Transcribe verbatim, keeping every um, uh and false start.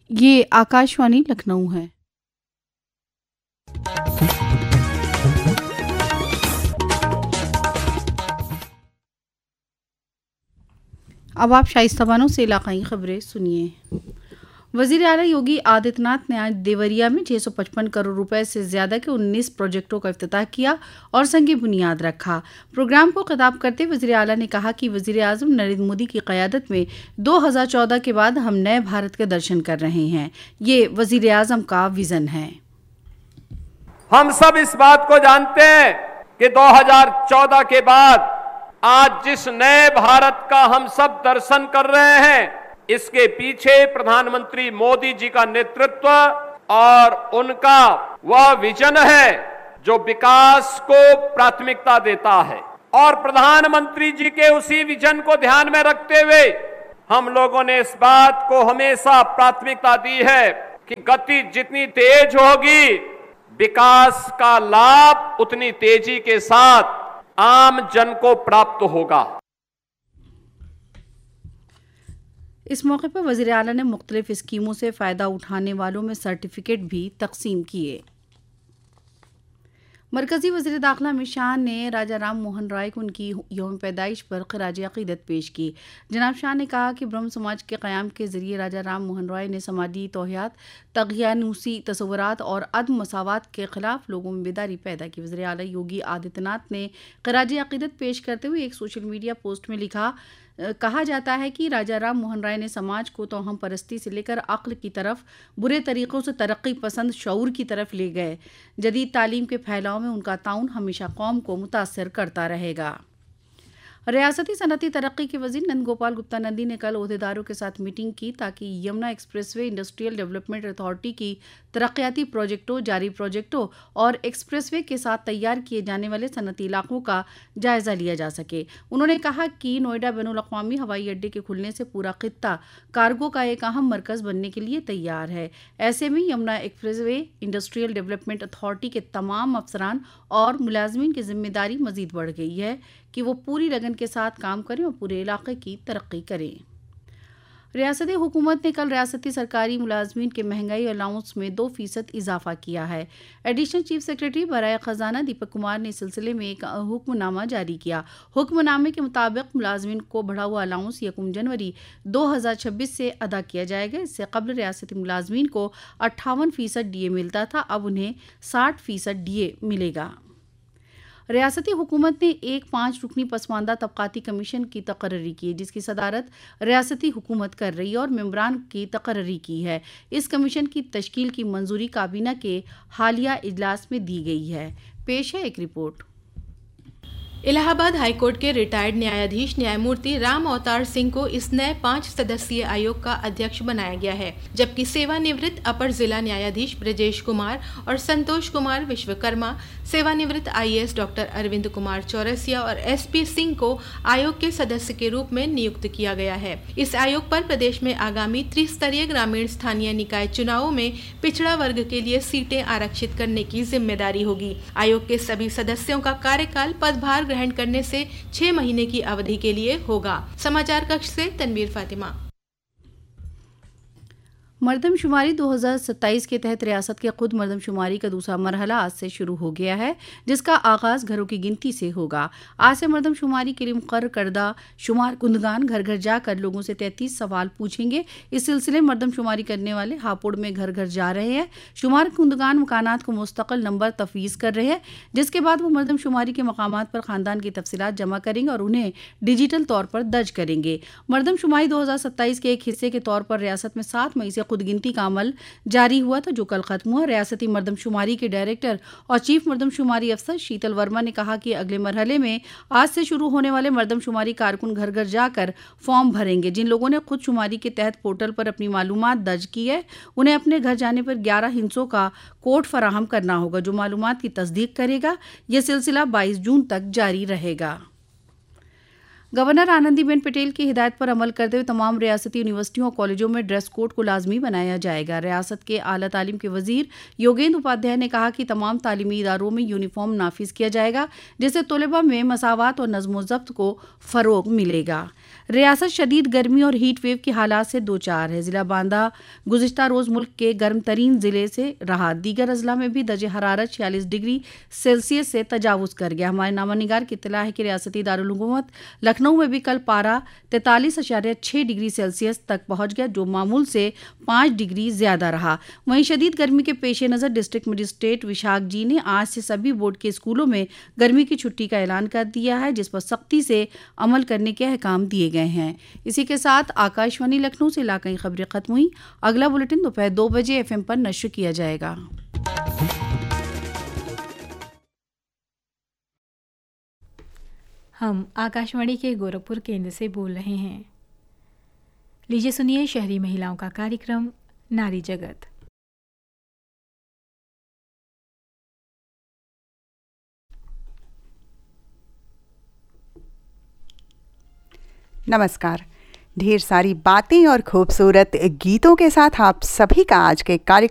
ये आकाशवाणी लखनऊ है। अब आप शाइस्ता बानो से इलाकाई खबरें सुनिए। वज़ीर आला योगी आदित्यनाथ ने आज देवरिया में छह सौ पचपन करोड़ रुपए से ज़्यादा के उन्नीस प्रोजेक्टों का इफ्तिताह किया और संग बुनियाद रखा। प्रोग्राम को खिताब करते वज़ीर आला ने कहा कि वज़ीर आज़म नरेंद्र मोदी की क़यादत में दो हज़ार चौदह के बाद हम नए भारत के दर्शन कर रहे हैं। ये वज़ीर आज़म का विज़न है। हम सब इस बात को जानते हैं कि दो हज़ार चौदह के बाद आज जिस नए भारत का हम सब दर्शन कर रहे हैं, इसके पीछे प्रधानमंत्री मोदी जी का नेतृत्व और उनका वह विजन है जो विकास को प्राथमिकता देता है। और प्रधानमंत्री जी के उसी विजन को ध्यान में रखते हुए हम लोगों ने इस बात को हमेशा प्राथमिकता दी है कि गति जितनी तेज होगी, विकास का लाभ उतनी तेजी के साथ आम जन को प्राप्त होगा। इस मौके पर वज़ीर आला ने मुख्तलिफ स्कीमों से फ़ायदा उठाने वालों में सर्टिफिकेट भी तकसीम किए। मरकज़ी वज़ीर दाखिला अमित शाह ने राजा राम मोहन राय को उनकी यौम पैदाइश पर ख़राज अक़ीदत पेश की। जनाब शाह ने कहा कि ब्रह्म समाज के क़याम के ज़रिए राजा राम मोहन राय ने समाजी तौहियात, तग़यानूसी तसव्वुरात और अदम मसावात के ख़िलाफ़ लोगों में बेदारी पैदा की। वज़ीर आला योगी आदित्यनाथ ने ख़राज अक़ीदत पेश करते हुए एक सोशल मीडिया पोस्ट में लिखा कहा जाता है कि राजा राम मोहन राय ने समाज को तोहम परस्ती से लेकर अक्ल की तरफ, बुरे तरीक़ों से तरक्की पसंद शऊर की तरफ ले गए। जदीद तालीम के फैलाव में उनका ताउन हमेशा कौम को मुतासर करता रहेगा। रियासती सनती तरक्की के वज़ीर नंद गोपाल गुप्ता नंदी ने कल ओहदेदारों के साथ मीटिंग की ताकि Yamuna expressway industrial development authority की तरक्याती प्रोजेक्टों, जारी प्रोजेक्टों और एक्सप्रेसवे के साथ तैयार किए जाने वाले सनती इलाकों का जायज़ा लिया जा सके। उन्होंने कहा कि नोएडा बैनुल अक़वामी हवाई अड्डे के खुलने से पूरा खित्ता कार्गो का एक अहम मरकज़ बनने के लिए तैयार है। ऐसे में Yamuna expressway industrial development authority के तमाम अफसरान और मुलाजमीन की जिम्मेदारी मज़ीद बढ़ गई है कि वो पूरी लगन के साथ काम करें और पूरे इलाके की तरक्की करें। रियासती हुकूमत ने कल रियासती सरकारी मुलाजमीन के महंगाई अलाउंस में दो फीसद इजाफा किया है। एडिशनल चीफ सेक्रेटरी बराए ख़जाना दीपक कुमार ने इस सिलसिले में एक हुक्मनामा जारी किया। हुक्मनामे के मुताबिक मुलाजमीन को बढ़ा हुआ अलाउंस यकम जनवरी दो हज़ार छब्बीस से अदा किया जाएगा। इससे कबल रियासती मुलाजमीन को अट्ठावन फीसद डी ए मिलता था, अब उन्हें साठ फीसद डी ए मिलेगा। रियासती हुकूमत ने एक पाँच रुकनी पसमानदा तबक़ाती कमीशन की तकर्री की, जिसकी सदारत रियासती हुकूमत कर रही है और मेंबरान की तकर्री की है। इस कमीशन की तश्कील की मंजूरी काबीना के हालिया इजलास में दी गई है। पेश है एक रिपोर्ट। इलाहाबाद हाईकोर्ट के रिटायर्ड न्यायाधीश न्यायमूर्ति राम अवतार सिंह को इस नए पाँच सदस्यीय आयोग का अध्यक्ष बनाया गया है, जबकि सेवानिवृत्त अपर जिला न्यायाधीश ब्रजेश कुमार और संतोष कुमार विश्वकर्मा, सेवानिवृत्त आई A S doctor Arvind Kumar Chaurasia और एस पी सिंह को आयोग के सदस्य के रूप में नियुक्त किया गया है। इस आयोग पर प्रदेश में आगामी त्रिस्तरीय ग्रामीण स्थानीय निकाय चुनावों में पिछड़ा वर्ग के लिए सीटें आरक्षित करने की जिम्मेदारी होगी। आयोग के सभी सदस्यों का कार्यकाल पदभार ग्रहण करने से छह महीने की अवधि के लिए होगा। समाचार कक्ष से तनवीर फातिमा। मरदमशुमारी दो हज़ार सत्ताईस के तहत रियासत के खुद मरदमशुमारी का दूसरा मरहला आज से शुरू हो गया है, जिसका आगाज़ घरों की गिनती से होगा। आज से मरदमशुमारी के लिए मुकर्रर करदा शुमार कुंदगान घर घर जाकर लोगों से तैंतीस सवाल पूछेंगे। इस सिलसिले में मरदमशुमारी करने वाले हापुड़ में घर घर जा रहे हैं। शुमार कुंदगान मकानात को मुस्तकिल नंबर तफवीज़ कर रहे हैं, जिसके बाद वो मरदमशुमारी के मकामात पर ख़ानदान की तफसीलात जमा करेंगे और उन्हें डिजिटल तौर पर दर्ज करेंगे। मरदमशुमारी दो हज़ार सत्ताईस के एक हिस्से के तौर पर रियासत में सात मई से खुद गिनती का अमल जारी हुआ था, जो कल खत्म हुआ। रियासती मरदमशुमारी के डायरेक्टर और चीफ मरदमशुमारी अफसर शीतल वर्मा ने कहा कि अगले मरहले में आज से शुरू होने वाले मरदमशुमारी कारकुन घर घर जाकर फॉर्म भरेंगे। जिन लोगों ने खुद शुमारी के तहत पोर्टल पर अपनी मालूमात दर्ज की है, उन्हें अपने घर जाने पर ग्यारह हिंसों का कोड फराहम करना होगा, जो मालूमात की तस्दीक करेगा। यह सिलसिला बाईस जून तक जारी रहेगा। गवर्नर आनंदीबेन पटेल की हिदायत पर अमल करते हुए तमाम रियासती यूनिवर्सिटियों और कॉलेजों में ड्रेस कोड को लाजमी बनाया जाएगा। रियासत के आला तालीम के वजीर योगेंद्र उपाध्याय ने कहा कि तमाम तालीमी इदारों में यूनिफॉर्म नाफिज किया जाएगा, जिससे तलबा में मसावात और नज़्म व ज़ब्त को फ़रोग़ मिलेगा। रियासत शदीद गर्मी और हीट वेव के हालात से दो चार है। जिला बांदा गुज़िश्ता रोज मुल्क के गर्म तरीन जिले से रहा। दीगर अजला में भी दर्जे हरारत छियालीस डिग्री सेल्सियस से तजावुज कर गया। हमारे नामानिगार की इत्तला है कि रियासती दारुल हुकूमत लखनऊ में भी कल पारा तैंतालीस अशारिया छः डिग्री सेल्सियस तक पहुंच गया, जो मामूल से पाँच डिग्री ज्यादा रहा। वहीं शदीद गर्मी के पेश नज़र डिस्ट्रिक्ट मजिस्ट्रेट विशाख जी ने आज से सभी बोर्ड के स्कूलों में गर्मी की छुट्टी का ऐलान कर दिया है, जिस पर सख्ती से अमल करने के अहकाम दिए गए हैं। इसी के साथ आकाशवाणी लखनऊ से इलाकाई खबरें खत्म हुई। अगला बुलेटिन दोपहर दो बजे एफएम पर नश्र किया जाएगा। हम आकाशवाणी के गोरखपुर केंद्र से बोल रहे हैं। लीजिए सुनिए शहरी महिलाओं का कार्यक्रम नारी जगत। नमस्कार। ढेर सारी बातें और खूबसूरत गीतों के साथ आप सभी का आज के कार्यक्रम